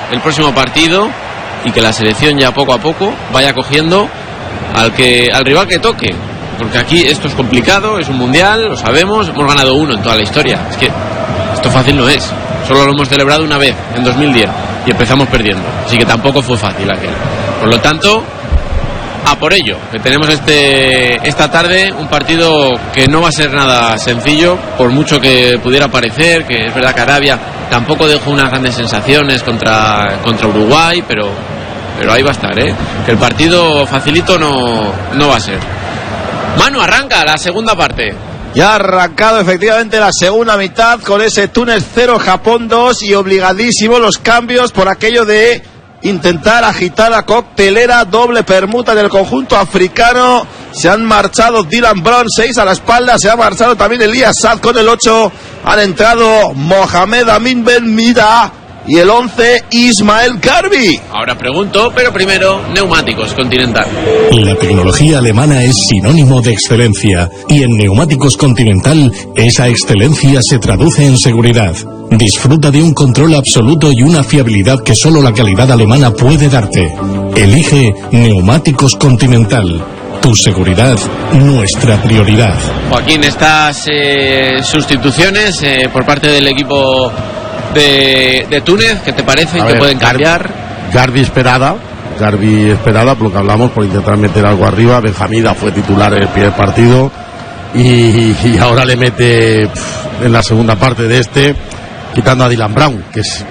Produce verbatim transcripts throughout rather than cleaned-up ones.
el próximo partido y que la selección ya poco a poco vaya cogiendo al que al rival que toque, porque aquí esto es complicado, es un mundial, lo sabemos, hemos ganado uno en toda la historia, es que esto fácil no es, solo lo hemos celebrado una vez en dos mil diez y empezamos perdiendo, así que tampoco fue fácil aquel. Por lo tanto, a por ello, que tenemos este esta tarde un partido que no va a ser nada sencillo, por mucho que pudiera parecer, que es verdad que Arabia tampoco dejó unas grandes sensaciones contra, contra Uruguay, pero, pero ahí va a estar, ¿eh? Que el partido facilito no, no va a ser. Manu, arranca la segunda parte. Ya ha arrancado efectivamente la segunda mitad con ese Túnez cero, Japón dos, y obligadísimo los cambios por aquello de intentar agitar la coctelera, doble permuta del conjunto africano. Se han marchado Dylan Brown, seis a la espalda, se ha marchado también Elías Saad con el ocho, han entrado Mohamed Amin Ben Mida y el once Ismael Garbi. Ahora pregunto, pero primero, Neumáticos Continental. La tecnología alemana es sinónimo de excelencia y en Neumáticos Continental esa excelencia se traduce en seguridad. Disfruta de un control absoluto y una fiabilidad que solo la calidad alemana puede darte. Elige Neumáticos Continental. Tu seguridad, nuestra prioridad. Joaquín, estas eh, sustituciones eh, por parte del equipo de, de Túnez, ¿qué te parece? ¿Qué pueden cambiar? Garbi esperada, Garbi esperada, por lo que hablamos, por intentar meter algo arriba. Benjamida fue titular en el primer partido y, y ahora le mete pff, en la segunda parte de este, quitando a Dylan Brown, que es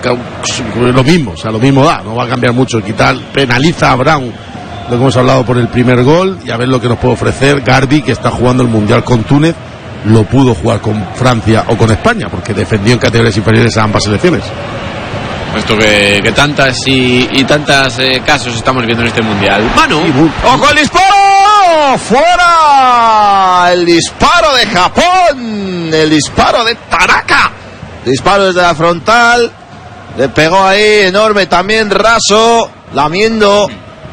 lo mismo, o sea, lo mismo da, no va a cambiar mucho. Quitar, penaliza a Brown, lo que hemos hablado, por el primer gol, y a ver lo que nos puede ofrecer Garbi, que está jugando el Mundial con Túnez. Lo pudo jugar con Francia o con España, porque defendió en categorías inferiores a ambas selecciones. Esto que, que tantas y, y tantas eh, casos estamos viendo en este Mundial. Manu, ¡ojo el disparo! ¡Fuera! El disparo de Japón, el disparo de Tanaka, disparo desde la frontal, le pegó ahí enorme también, raso, lamiendo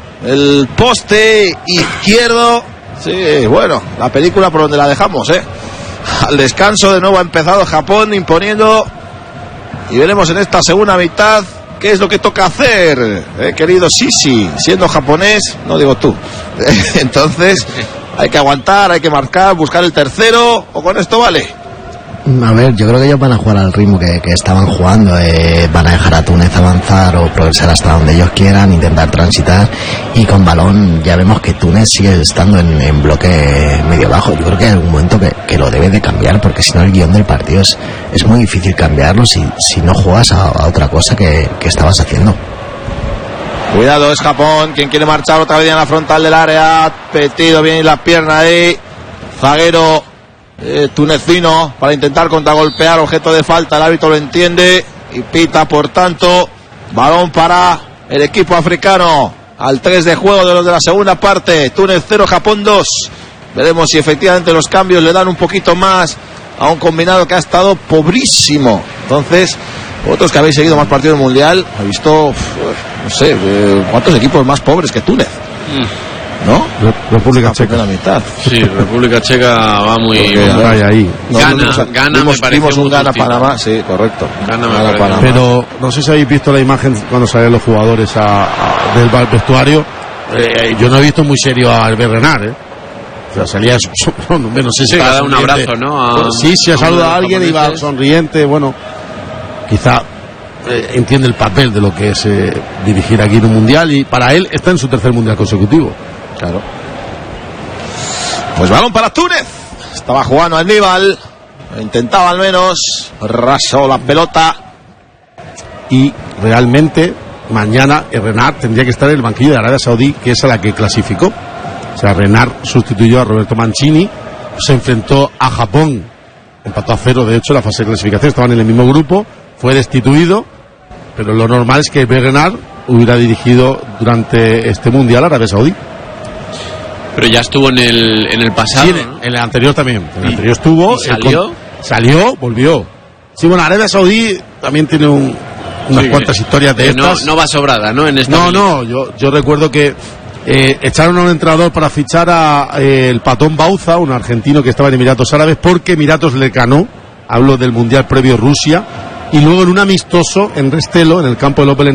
el poste izquierdo. Sí, bueno, la película por donde la dejamos, ¿eh? Al descanso de nuevo ha empezado Japón imponiendo, y veremos en esta segunda mitad qué es lo que toca hacer, ¿eh, querido Sisi? Siendo japonés, no digo tú. Entonces hay que aguantar, hay que marcar, buscar el tercero, o con esto vale. A ver, yo creo que ellos van a jugar al ritmo que, que estaban jugando, eh, van a dejar a Túnez avanzar o progresar hasta donde ellos quieran, intentar transitar, y con balón ya vemos que Túnez sigue estando en, en bloque medio bajo. Yo creo que hay algún momento que, que lo debe de cambiar, porque si no el guión del partido es, es muy difícil cambiarlo si, si no juegas a, a otra cosa que, que estabas haciendo. Cuidado, es Japón quien quiere marchar otra vez en la frontal del área, petido bien la pierna ahí, zaguero Eh, tunecino para intentar contragolpear, objeto de falta, el árbitro lo entiende y pita, por tanto, balón para el equipo africano al tres de juego de los de la segunda parte. Túnez cero, Japón dos. Veremos si efectivamente los cambios le dan un poquito más a un combinado que ha estado pobrísimo. Entonces, vosotros que habéis seguido más partidos del Mundial, habéis visto, no sé, eh, cuántos equipos más pobres que Túnez. Mm. ¿No? República Checa. La mitad. Sí, República Checa va muy... Ahí, ahí. Gana, no, no, gana, vimos, me parece vimos un gana justito. Panamá, sí, correcto. Gana, me gana parece. Panamá. Pero no sé si habéis visto la imagen cuando salían los jugadores a, a, del vestuario. Eh, yo no he visto muy serio a Albert Renard, ¿eh? O sea, salía, no, no sé si sí, da un abrazo, ¿no? A, sí, si a saluda a alguien y va japoneses. sonriente, bueno, quizá eh, entiende el papel de lo que es eh, dirigir aquí en un mundial, y para él está en su tercer mundial consecutivo. Claro. Pues balón para Túnez. Estaba jugando Aníbal, intentaba al menos, rasó la pelota. Y realmente mañana Renard tendría que estar en el banquillo de Arabia Saudí, que es a la que clasificó. O sea, Renard sustituyó a Roberto Mancini, se enfrentó a Japón, empató a cero, de hecho, en la fase de clasificación, estaban en el mismo grupo, fue destituido, pero lo normal es que Renard hubiera dirigido durante este mundial a Arabia Saudí. Pero ya estuvo en el, en el pasado, Sí, ¿no? en el anterior también. En el ¿Y, anterior estuvo. ¿y salió? Con, salió, volvió. Sí, bueno, Arabia Saudí también tiene un, unas Sí, cuantas que, historias de que estas. No, no va sobrada, ¿no? En esta No, liga. no, yo, yo recuerdo que eh, echaron a un entrenador para fichar a eh, el Patón Bauza, un argentino que estaba en Emiratos Árabes, porque Emiratos le ganó, hablo del Mundial previo Rusia, y luego en un amistoso en Restelo, en el campo del Opel